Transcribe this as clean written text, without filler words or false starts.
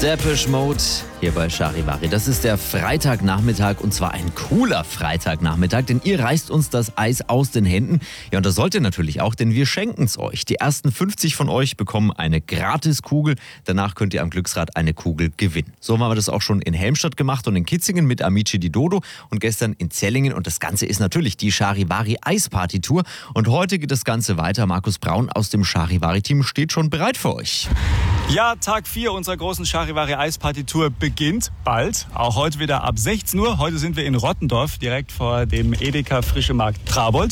Depeche Mode hier bei Charivari. Das ist der Freitagnachmittag und zwar ein cooler Freitagnachmittag, denn ihr reißt uns das Eis aus den Händen. Ja, und das sollt ihr natürlich auch, denn wir schenken es euch. Die ersten 50 von euch bekommen eine Gratiskugel. Danach könnt ihr am Glücksrad eine Kugel gewinnen. So haben wir das auch schon in Helmstadt gemacht und in Kitzingen mit Amici di Dodo und gestern in Zellingen. Und das Ganze ist natürlich die Charivari Eisparty-Tour. Und heute geht das Ganze weiter. Markus Braun aus dem Charivari-Team steht schon bereit für euch. Ja, Tag 4 unserer großen Charivari Eisparty-Tour beginnt bald. Auch heute wieder ab 16 Uhr. Heute sind wir in Rottendorf, direkt vor dem Edeka Frische Markt Trabold.